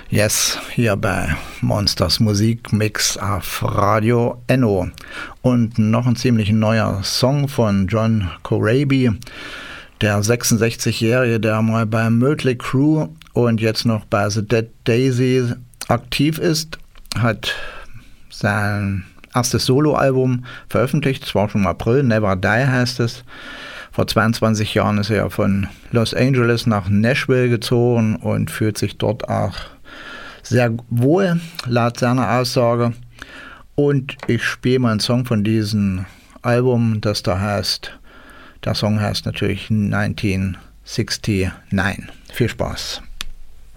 Yes, hier bei Monsters Musikmix auf Radio Enno. Und noch ein ziemlich neuer Song von John Corabi, der 66-Jährige, der mal bei Mötley Crüe und jetzt noch bei The Dead Daisy aktiv ist, hat sein erstes Soloalbum veröffentlicht, das war schon im April, Never Die heißt es. Vor 22 Jahren ist er von Los Angeles nach Nashville gezogen und fühlt sich dort auch sehr wohl, laut seiner Aussage. Und ich spiele mal einen Song von diesem Album, das da heißt, der Song heißt natürlich 1969. Viel Spaß.